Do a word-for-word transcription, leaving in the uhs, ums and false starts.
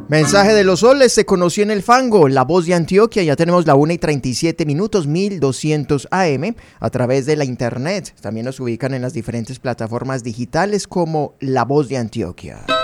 Mensaje de los soles se conoció en el fango, La Voz de Antioquia. Ya tenemos la una y treinta y siete minutos, mil doscientos A M a través de la internet. También nos ubican en las diferentes plataformas digitales como La Voz de Antioquia.